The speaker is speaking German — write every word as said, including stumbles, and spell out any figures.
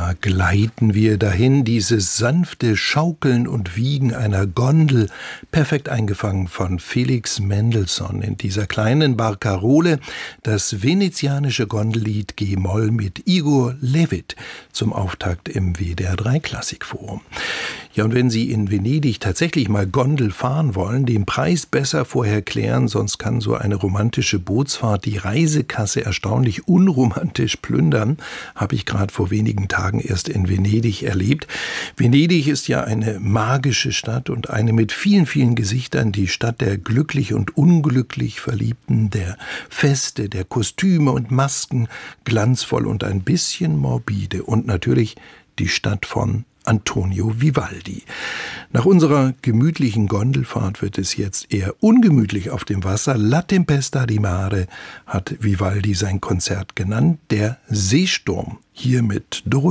Da gleiten wir dahin, dieses sanfte Schaukeln und Wiegen einer Gondel, perfekt eingefangen von Felix Mendelssohn in dieser kleinen Barkarole, das venezianische Gondellied G-Moll mit Igor Levit zum Auftakt im W D R drei Klassikforum. Ja, und wenn Sie in Venedig tatsächlich mal Gondel fahren wollen, den Preis besser vorher klären, sonst kann so eine romantische Bootsfahrt die Reisekasse erstaunlich unromantisch plündern, habe ich gerade vor wenigen Tagen erst in Venedig erlebt. Venedig ist ja eine magische Stadt und eine mit vielen, vielen Gesichtern, die Stadt der glücklich und unglücklich Verliebten, der Feste, der Kostüme und Masken, glanzvoll und ein bisschen morbide und natürlich die Stadt von Antonio Vivaldi. Nach unserer gemütlichen Gondelfahrt wird es jetzt eher ungemütlich auf dem Wasser. La Tempesta di Mare hat Vivaldi sein Konzert genannt, der Seesturm. Hier mit Dorothee